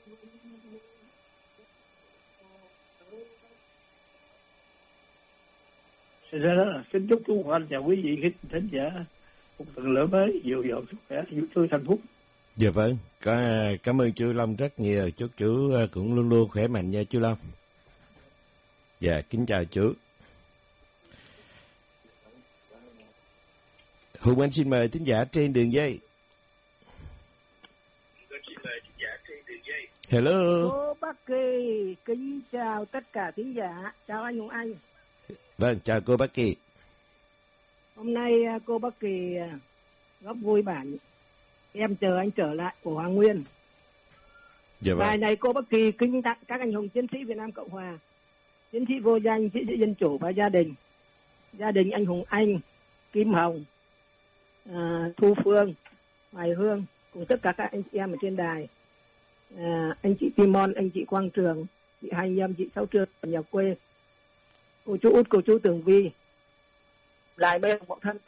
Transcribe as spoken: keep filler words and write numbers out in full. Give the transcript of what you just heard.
Xin đó, xin chúc chú Hoàng chào quý vị khán thính giả một tuần lễ mới dồi dào sức khỏe, vui tươi hạnh phúc. Dạ vâng, cảm ơn chú Long rất nhiều, chúc chú cũng luôn luôn khỏe mạnh nha chú Long. Dạ, kính chào chú. Hùng Anh xin mời thính giả trên đường dây. Hello. Cô Bác Kỳ, kính chào tất cả thính giả, chào anh Hùng Anh. Vâng, chào cô Bác Kỳ. Hôm nay cô Bác Kỳ góp vui bản Em chờ anh trở lại của Hoàng Nguyên. Dạ vâng. Bài này cô Bác Kỳ kính tặng các anh hùng chiến sĩ Việt Nam Cộng Hòa, chiến sĩ vô danh, chiến sĩ dân chủ và gia đình. Gia đình anh Hùng Anh, Kim Hồng, à, Thu Phương, Hoài Hương cùng tất cả các anh chị em ở trên đài. À, anh chị Timon, anh chị Quang Trường, chị Hai Nhâm, chị Sáu Trương ở nhà quê, cô chú Út, cô chú Tường Vi, lại bên một thân